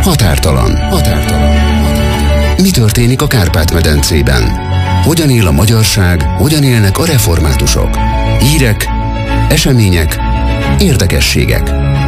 Határtalan. Mi történik a Kárpát-medencében? Hogyan él a magyarság, hogyan élnek a reformátusok? Hírek, események, érdekességek.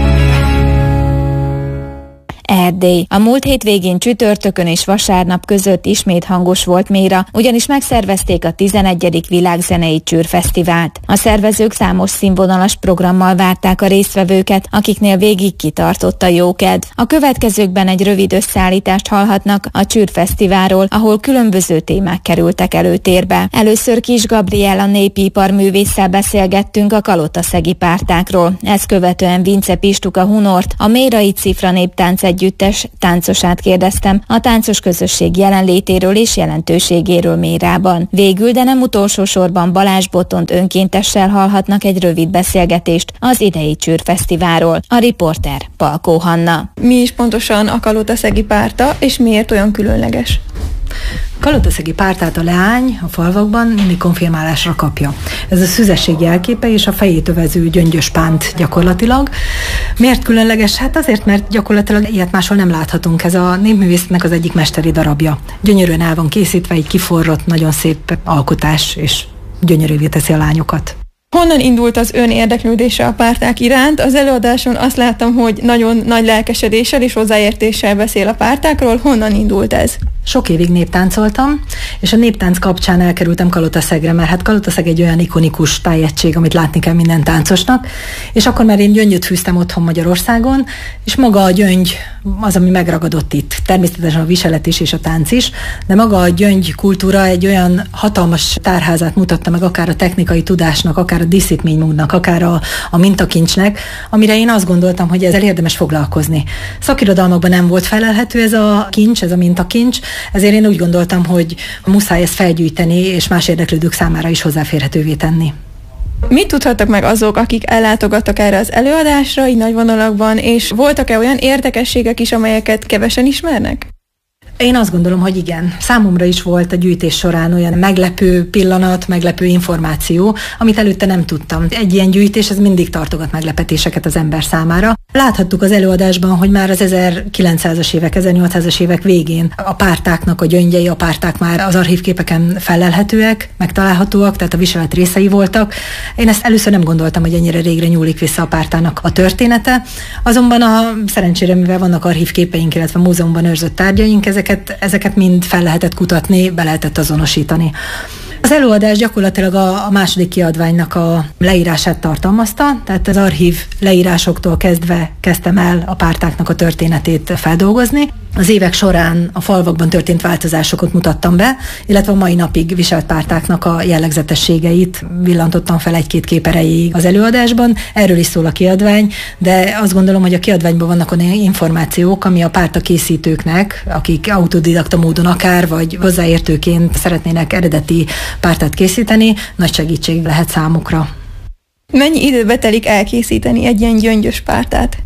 Erdély. A múlt hétvégén csütörtökön és vasárnap között ismét hangos volt Méra, ugyanis megszervezték a 11. Világzenei Csőrfesztivált. A szervezők számos színvonalas programmal várták a résztvevőket, akiknél végig kitartott a jókedv. A következőkben egy rövid összeállítást hallhatnak a Csőrfesztiválról, ahol különböző témák kerültek előtérbe. Először Kis Gabriella népi iparművésszel beszélgettünk a kalotaszegi pártákról. Ezt követően Vince Pistuka Hunort, a Mérai Cifra Néptánc Együttes táncosát kérdeztem a táncos közösség jelenlétéről és jelentőségéről Mérában. Végül, de nem utolsó sorban Balázs Botont önkéntessel hallhatnak egy rövid beszélgetést az idei Csőrfesztiválról. A riporter Palkó Hanna. Mi is pontosan a kalotaszegi párta, és miért olyan különleges? A kalotaszegi pártát a leány a falvakban mindig konfirmálásra kapja. Ez a szüzesség jelképe és a fejét övező gyöngyös pánt gyakorlatilag. Miért különleges? Hát azért, mert gyakorlatilag ilyet máshol nem láthatunk. Ez a népművészetnek az egyik mesteri darabja. Gyönyörűen el van készítve, egy kiforrott, nagyon szép alkotás, és gyönyörűvé teszi a lányokat. Honnan indult az ön érdeklődése a párták iránt? Az előadáson azt láttam, hogy nagyon nagy lelkesedéssel és hozzáértéssel beszél a pártákról. Honnan indult ez? Sok évig néptáncoltam, és a néptánc kapcsán elkerültem Kalotaszegre, mert hát Kalotaszeg egy olyan ikonikus tájegység, amit látni kell minden táncosnak, és akkor már én gyöngyöt fűztem otthon Magyarországon, és maga a gyöngy az, ami megragadott itt. Természetesen a viselet is és a tánc is, de maga a gyöngy kultúra egy olyan hatalmas tárházát mutatta meg akár a technikai tudásnak, akár a disziplinmódnak, akár a mintakincsnek, amire én azt gondoltam, hogy ezzel érdemes foglalkozni. Szakirodalmakban nem volt felelhető ez a kincs, ez a mintakincs, ezért én úgy gondoltam, hogy muszáj ezt felgyűjteni, és más érdeklődők számára is hozzáférhetővé tenni. Mit tudhattak meg azok, akik ellátogattak erre az előadásra, így nagy vonalakban, és voltak-e olyan érdekességek is, amelyeket kevesen ismernek? Én azt gondolom, hogy igen. Számomra is volt a gyűjtés során olyan meglepő pillanat, meglepő információ, amit előtte nem tudtam. Egy ilyen gyűjtés, ez mindig tartogat meglepetéseket az ember számára. Láthattuk az előadásban, hogy már az 1900-as évek, 1800-as évek végén a pártáknak a gyöngyei, a párták már az archívképeken fellelhetőek, megtalálhatóak, tehát a viselet részei voltak. Én ezt először nem gondoltam, hogy ennyire régre nyúlik vissza a pártának a története. Azonban szerencsére, mivel vannak archívképeink, illetve múzeumban őrzött tárgyaink, ezeket mind fel lehetett kutatni, be lehetett azonosítani. Az előadás gyakorlatilag a második kiadványnak a leírását tartalmazta, tehát az archív leírásoktól kezdtem el a pártáknak a történetét feldolgozni. Az évek során a falvakban történt változásokat mutattam be, illetve a mai napig viselt pártáknak a jellegzetességeit villantottam fel egy-két kép erejéig az előadásban. Erről is szól a kiadvány, de azt gondolom, hogy a kiadványban vannak olyan információk, ami a párta készítőknek, akik autodidakta módon akár, vagy hozzáértőként szeretnének eredeti pártát készíteni, nagy segítség lehet számukra. Mennyi időbe telik elkészíteni egy ilyen gyöngyös pártát?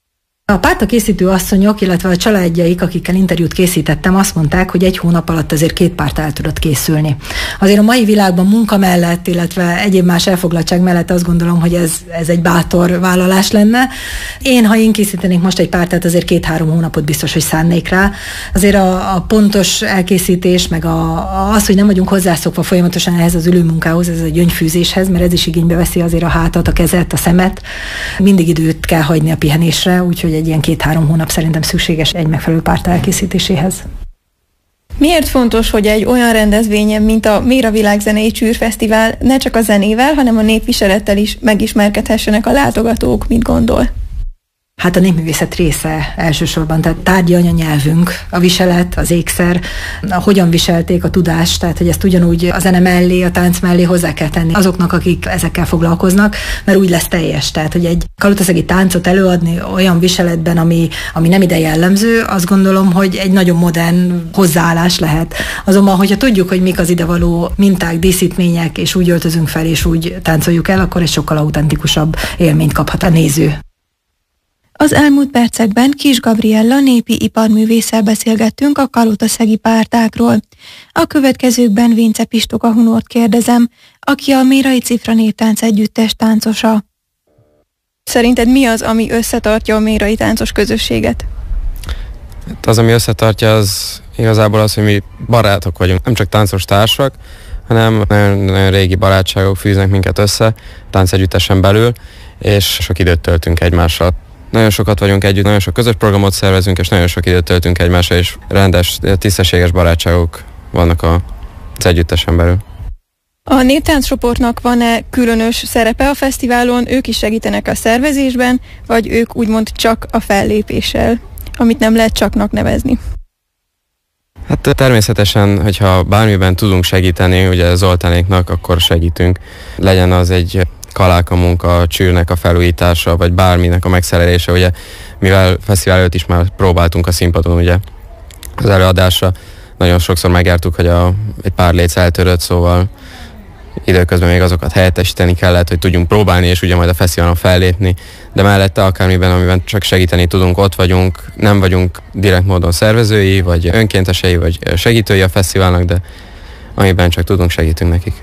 A párta készítő asszonyok, illetve a családjaik, akikkel interjút készítettem, azt mondták, hogy 1 hónap alatt azért 2 párt el tudott készülni. Azért a mai világban munka mellett, illetve egyéb más elfoglaltság mellett azt gondolom, hogy ez egy bátor vállalás lenne. Ha én készítenék most egy pártát, azért 2-3 hónapot biztos, hogy szánnék rá. Azért a pontos elkészítés, meg az, hogy nem vagyunk hozzászokva folyamatosan ehhez az ülőmunkához, ez a gyöngyfűzéshez, mert ez is igénybe veszi azért a hátat, a kezet, a szemet. Mindig időt kell hagyni a pihenésre, úgyhogy egy ilyen 2-3 hónap szerintem szükséges egy megfelelő párta elkészítéséhez. Miért fontos, hogy egy olyan rendezvényen, mint a Méra Világzenei Csőrfesztivál ne csak a zenével, hanem a népviselettel is megismerkedhessenek a látogatók, mit gondol? Hát a népművészet része elsősorban, tehát tárgyi anyanyelvünk, a viselet, az ékszer, hogyan viselték a tudást, tehát hogy ezt ugyanúgy a zene mellé, a tánc mellé hozzá kell tenni azoknak, akik ezekkel foglalkoznak, mert úgy lesz teljes. Tehát, hogy egy kalotaszegi táncot előadni olyan viseletben, ami nem ide jellemző, azt gondolom, hogy egy nagyon modern hozzáállás lehet. Azonban, hogyha tudjuk, hogy mik az idevaló minták, díszítmények, és úgy öltözünk fel, és úgy táncoljuk el, akkor egy sokkal autentikusabb élményt kaphat a néző. Az elmúlt percekben Kis Gabriella népi iparművésszel beszélgettünk a kalotaszegi pártákról. A következőkben Vince Pistuka Hunort kérdezem, aki a Mérai Cifra Néptánc Együttes táncosa. Szerinted mi az, ami összetartja a mérai táncos közösséget? Hát az, ami összetartja, az igazából az, hogy mi barátok vagyunk, nem csak táncos társak, hanem nagyon régi barátságok fűznek minket össze, táncegyüttesen belül, és sok időt töltünk egymással. Nagyon sokat vagyunk együtt, nagyon sok közös programot szervezünk, és nagyon sok időt töltünk egymással, és rendes, tisztességes barátságok vannak az együttesen belül. A néptánccsoportnak van-e különös szerepe a fesztiválon? Ők is segítenek a szervezésben, vagy ők úgymond csak a fellépéssel, amit nem lehet csaknak nevezni? Hát természetesen, hogyha bármiben tudunk segíteni, ugye Zoltánéknak, akkor segítünk. Legyen az egy kaláka munka, csűrnek a felújítása, vagy bárminek a megszerelése, ugye, mivel fesztivál előtt is már próbáltunk a színpadon, ugye, az előadásra. Nagyon sokszor megjártuk, hogy egy pár léc eltörött, szóval időközben még azokat helyettesíteni kellett, hogy tudjunk próbálni, és ugye majd a fesztiválon fellépni, de mellette akármiben, amiben csak segíteni tudunk, ott vagyunk, nem vagyunk direkt módon szervezői, vagy önkéntesei, vagy segítői a fesztiválnak, de amiben csak tudunk, segítünk nekik.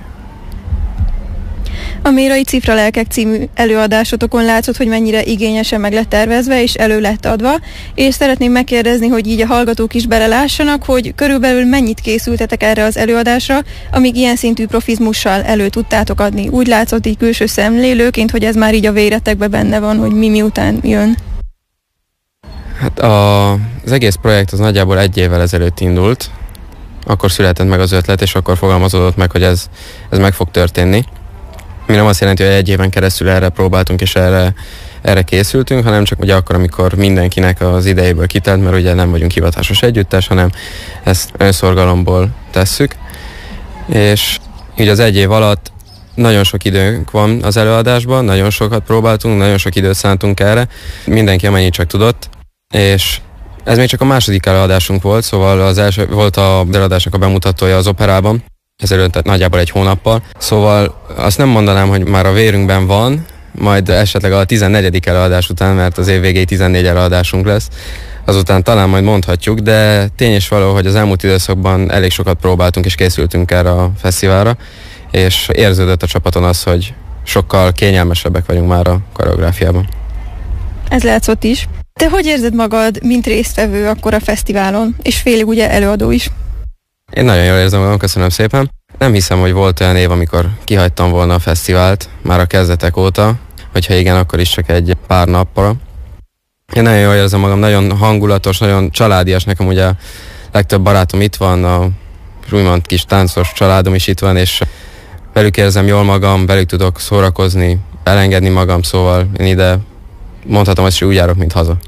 A Mérai Cifralelkek című előadásotokon látszott, hogy mennyire igényesen meg lett tervezve és elő lett adva, és szeretném megkérdezni, hogy így a hallgatók is belelássanak, hogy körülbelül mennyit készültetek erre az előadásra, amíg ilyen szintű profizmussal elő tudtátok adni. Úgy látszott így külső szemlélőként, hogy ez már így a véretekbe benne van, hogy mi miután jön. Hát az egész projekt az nagyjából 1 évvel ezelőtt indult, akkor született meg az ötlet, és akkor fogalmazódott meg, hogy ez meg fog történni. Mi nem azt jelenti, hogy 1 éven keresztül erre próbáltunk és erre készültünk, hanem csak ugye akkor, amikor mindenkinek az idejéből kitelt, mert ugye nem vagyunk hivatásos együttes, hanem ezt önszorgalomból tesszük. És így az 1 év alatt nagyon sok időnk van az előadásban, nagyon sokat próbáltunk, nagyon sok időt szántunk erre, mindenki amennyit csak tudott, és ez még csak a második előadásunk volt, szóval az első volt az előadásnak a bemutatója az operában, ezelőtt nagyjából 1 hónappal. Szóval azt nem mondanám, hogy már a vérünkben van, majd esetleg a 14. előadás után, mert az év végéig 14 előadásunk lesz, azután talán majd mondhatjuk, de tény és való, hogy az elmúlt időszakban elég sokat próbáltunk és készültünk erre a fesztiválra, és érződött a csapaton az, hogy sokkal kényelmesebbek vagyunk már a koreográfiában. Ez látszott is. Te hogy érzed magad, mint résztvevő akkor a fesztiválon, és félig ugye előadó is? Én nagyon jól érzem magam, köszönöm szépen. Nem hiszem, hogy volt olyan év, amikor kihagytam volna a fesztivált, már a kezdetek óta, hogyha igen, akkor is csak egy pár nappal. Én nagyon jól érzem magam, nagyon hangulatos, nagyon családias, nekem ugye a legtöbb barátom itt van, a úgymond kis táncos családom is itt van, és velük érzem jól magam, velük tudok szórakozni, elengedni magam, szóval én ide mondhatom azt, hogy úgy járok, mint haza.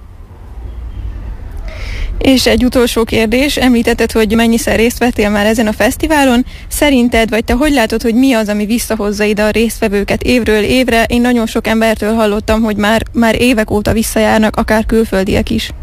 És egy utolsó kérdés, említetted, hogy mennyiszer részt vettél már ezen a fesztiválon. Szerinted, vagy te hogy látod, hogy mi az, ami visszahozza ide a résztvevőket évről évre? Én nagyon sok embertől hallottam, hogy már évek óta visszajárnak, akár külföldiek is.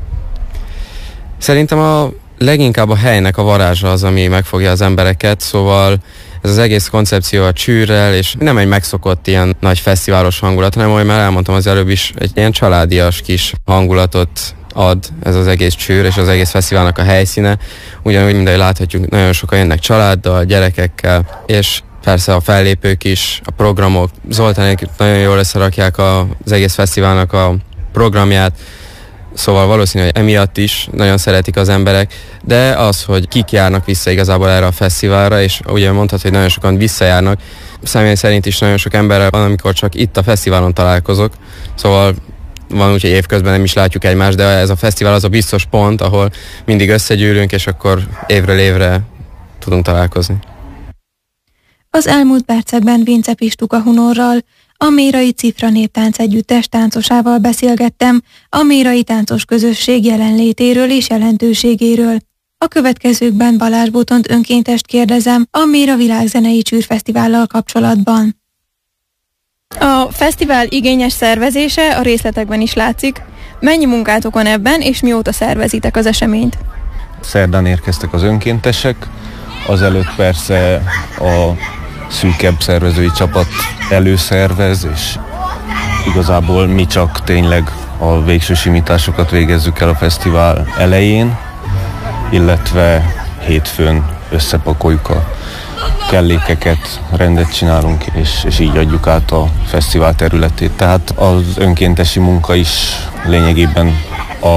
Szerintem leginkább a helynek a varázsa az, ami megfogja az embereket, szóval ez az egész koncepció a csűrrel, és nem egy megszokott ilyen nagy fesztiválos hangulat, hanem, ahogy már elmondtam az előbb is, egy ilyen családias kis hangulatot ad ez az egész csűr, és az egész fesztiválnak a helyszíne. Ugyanúgy, mint ahogy láthatjuk, nagyon sokan jönnek családdal, gyerekekkel, és persze a fellépők is, a programok. Zoltánék nagyon jól összerakják az egész fesztiválnak a programját, szóval valószínű, hogy emiatt is nagyon szeretik az emberek, de az, hogy kik járnak vissza igazából erre a fesztiválra, és ugye mondhatod, hogy nagyon sokan visszajárnak, személy szerint is nagyon sok emberrel van, amikor csak itt a fesztiválon találkozok, szóval van úgy, hogy évközben nem is látjuk egymást, de ez a fesztivál az a biztos pont, ahol mindig összegyűlünk, és akkor évről évre tudunk találkozni. Az elmúlt percekben Vince Pistuka Hunorral, a Mérai Cifra Néptánc Együttes táncosával beszélgettem a mérai táncos közösség jelenlétéről és jelentőségéről. A következőkben Balázs Botont önkéntest kérdezem a Méra Világzenei Csűrfesztivállal kapcsolatban. A fesztivál igényes szervezése a részletekben is látszik. Mennyi munkátok van ebben, és mióta szervezitek az eseményt? Szerdán érkeztek az önkéntesek, azelőtt persze a szűkebb szervezői csapat előszervez, és igazából mi csak tényleg a végső simításokat végezzük el a fesztivál elején, illetve hétfőn összepakoljuk a kellékeket, rendet csinálunk, és így adjuk át a fesztivál területét. Tehát az önkéntesi munka is lényegében a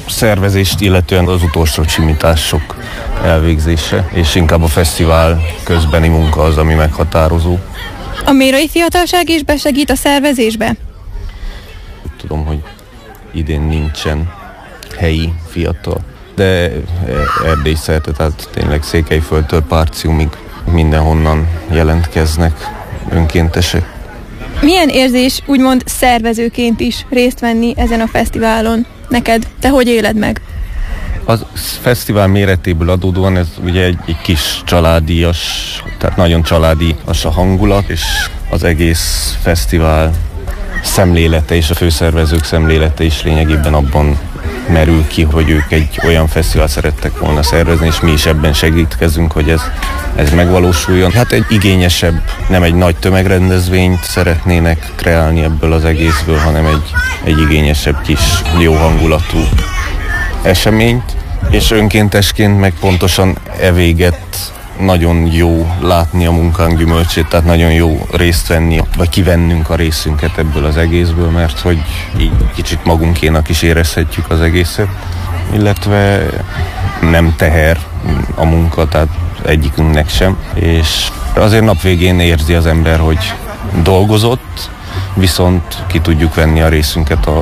szervezést, illetően az utolsó csimítások elvégzése, és inkább a fesztivál közbeni munka az, ami meghatározó. A mérai fiatalság is besegít a szervezésbe? Tudom, hogy idén nincsen helyi fiatal, de Erdély szerte, tehát tényleg Székelyföldtől Párciumig mindenhonnan jelentkeznek önkéntesek. Milyen érzés úgymond szervezőként is részt venni ezen a fesztiválon? Neked? Te hogy éled meg? A fesztivál méretéből adódóan ez ugye egy kis családias, tehát nagyon családias a hangulat, és az egész fesztivál szemlélete és a főszervezők szemlélete is lényegében abban merül ki, hogy ők egy olyan fesztivál szerettek volna szervezni, és mi is ebben segítkezünk, hogy ez megvalósuljon. Hát egy igényesebb, nem egy nagy tömegrendezvényt szeretnének kreálni ebből az egészből, hanem egy igényesebb kis, jó hangulatú eseményt, és önkéntesként meg pontosan evéget nagyon jó látni a munkánk gyümölcsét, tehát nagyon jó részt venni, vagy kivennünk a részünket ebből az egészből, mert hogy így kicsit magunkénak is érezhetjük az egészet, illetve nem teher a munka, tehát egyikünknek sem, és azért nap végén érzi az ember, hogy dolgozott, viszont ki tudjuk venni a részünket a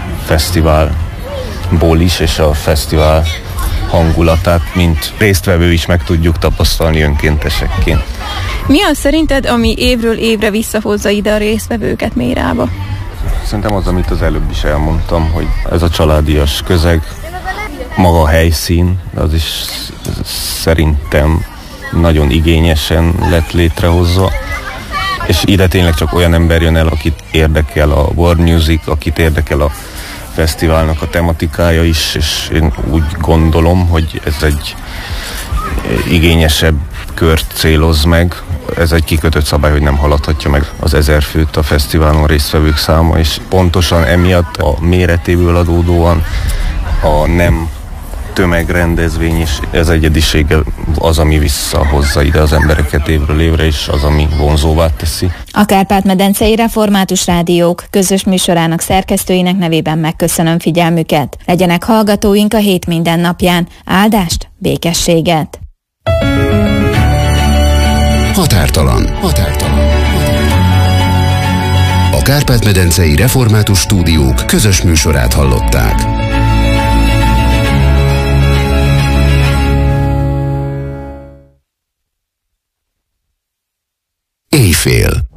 fesztiválból is, és a fesztivál hangulatát, mint résztvevő is meg tudjuk tapasztalni önkéntesekként. Mi az szerinted, ami évről évre visszahozza ide a résztvevőket Mérába? Szerintem az, amit az előbb is elmondtam, hogy ez a családias közeg, maga a helyszín, az is szerintem nagyon igényesen lett létrehozva, és ide tényleg csak olyan ember jön el, akit érdekel a world music, akit érdekel a fesztiválnak a tematikája is, és én úgy gondolom, hogy ez egy igényesebb kört céloz meg. Ez egy kikötött szabály, hogy nem haladhatja meg az 1000 főt a fesztiválon résztvevők száma, és pontosan emiatt a méretéből adódóan a nem tömegrendezvény is, ez egyedisége az, ami visszahozza ide az embereket évről évre, és az, ami vonzóvá teszi. A Kárpát-medencei Református Rádiók közös műsorának szerkesztőinek nevében megköszönöm figyelmüket. Legyenek hallgatóink a hét minden napján. Áldást, békességet! Határtalan. A Kárpát-medencei Református Stúdiók közös műsorát hallották. Éjfél.